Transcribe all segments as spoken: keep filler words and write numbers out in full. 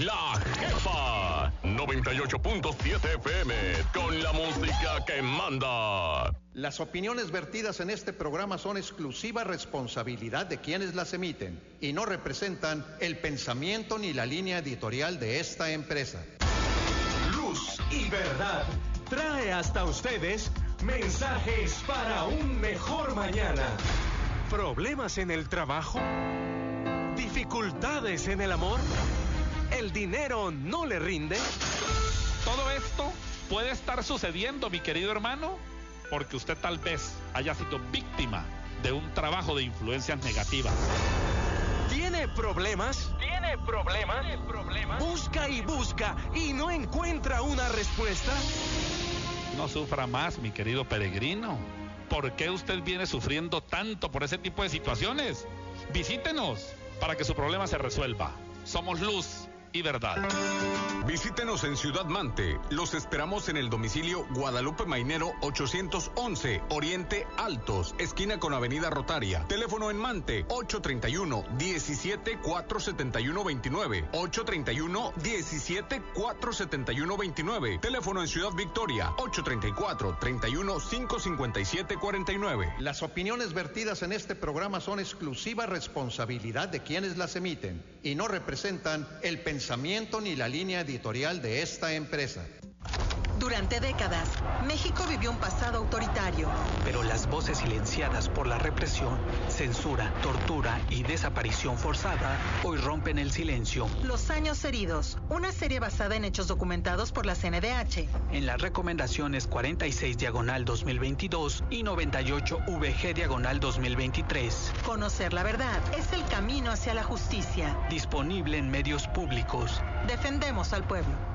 La Jefa noventa y ocho punto siete F M con la música que manda. Las opiniones vertidas en este programa son exclusiva responsabilidad de quienes las emiten y no representan el pensamiento ni la línea editorial de esta empresa. Luz y Verdad trae hasta ustedes mensajes para un mejor mañana. ¿Problemas en el trabajo? ¿Dificultades en el amor? ¿El dinero no le rinde? Todo esto puede estar sucediendo, mi querido hermano, porque usted tal vez haya sido víctima de un trabajo de influencias negativas. ¿Tiene problemas? ¿Tiene problemas? ¿Tiene problemas? Busca y busca y no encuentra una respuesta. No sufra más, mi querido peregrino. ¿Por qué usted viene sufriendo tanto por ese tipo de situaciones? Visítenos para que su problema se resuelva. Somos Luz y Verdad. Visítenos en Ciudad Mante. Los esperamos en el domicilio Guadalupe Mainero ochocientos once, Oriente Altos, esquina con Avenida Rotaria. Teléfono en Mante ocho treinta y uno, diecisiete, cuatrocientos setenta y uno veintinueve. ocho treinta y uno, diecisiete, cuatrocientos setenta y uno veintinueve. Teléfono en Ciudad Victoria ocho treinta y cuatro, treinta y uno, quinientos cincuenta y siete cuarenta y nueve. Las opiniones vertidas en este programa son exclusiva responsabilidad de quienes las emiten y no representan el pensamiento ni la línea editorial de esta empresa. Durante décadas, México vivió un pasado autoritario. Pero las voces silenciadas por la represión, censura, tortura y desaparición forzada hoy rompen el silencio. Los años heridos, una serie basada en hechos documentados por la C N D H. En las recomendaciones cuarenta y seis diagonal dos mil veintidós y noventa y ocho V G diagonal dos mil veintitrés. Conocer la verdad es el camino hacia la justicia. Disponible en medios públicos. Defendemos al pueblo.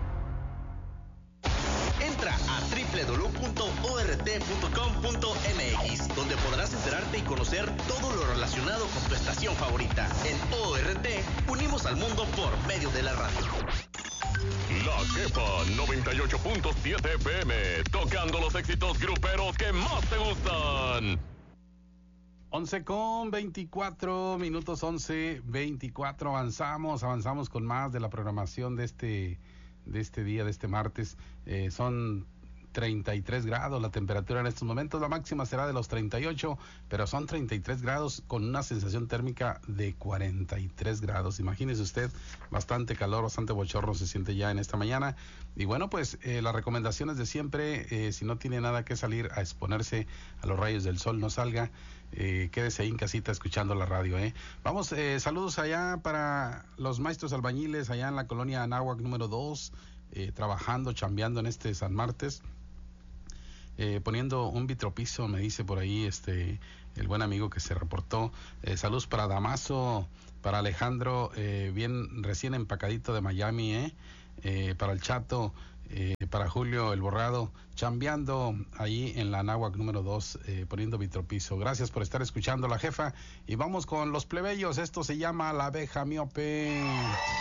Entra a doble u doble u doble u punto o r t punto com punto m x, donde podrás enterarte y conocer todo lo relacionado con tu estación favorita. En O R T, unimos al mundo por medio de la radio. La Jefa noventa y ocho punto siete F M, tocando los éxitos gruperos que más te gustan. once con veinticuatro minutos, once veinticuatro, avanzamos, avanzamos con más de la programación de este... de este día, de este martes. Eh, son treinta y tres grados la temperatura en estos momentos, la máxima será de los treinta y ocho, pero son treinta y tres grados con una sensación térmica de cuarenta y tres grados. Imagínese usted, bastante calor, bastante bochorno se siente ya en esta mañana. Y bueno, pues eh, las recomendaciones de siempre, eh, si no tiene nada que salir a exponerse a los rayos del sol, no salga, eh, quédese ahí en casita escuchando la radio. Eh. Vamos, eh, saludos allá para los maestros albañiles allá en la colonia Anáhuac número dos, eh, trabajando, chambeando en este San Martes. Eh, poniendo un vitropiso, me dice por ahí este el buen amigo que se reportó. Eh, saludos para Damaso, para Alejandro, eh, bien recién empacadito de Miami, eh, eh para el Chato, eh, para Julio el Borrado, chambeando ahí en la Anáhuac número dos, eh, poniendo vitropiso. Gracias por estar escuchando La Jefa y vamos con los plebeyos. Esto se llama La Abeja Miope.